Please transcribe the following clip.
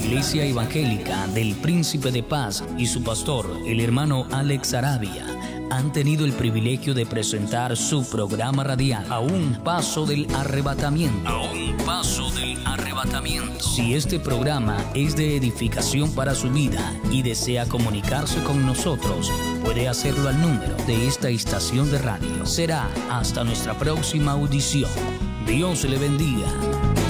Iglesia Evangélica del Príncipe de Paz y su pastor, el hermano Alex Arabia, han tenido el privilegio de presentar su programa radial A un Paso del Arrebatamiento. A un Paso del Arrebatamiento. Si este programa es de edificación para su vida y desea comunicarse con nosotros, puede hacerlo al número de esta estación de radio. Será hasta nuestra próxima audición. Dios le bendiga.